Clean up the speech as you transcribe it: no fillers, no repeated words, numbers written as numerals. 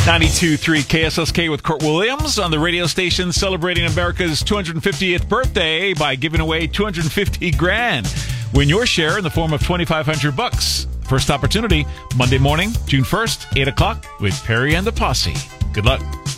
92.3 KSSK with Kurt Williams on the radio station celebrating America's 250th birthday by giving away $250,000. Win your share in the form of $2,500. First opportunity, Monday morning, June 1st, 8 o'clock with Perry and the Posse. Good luck.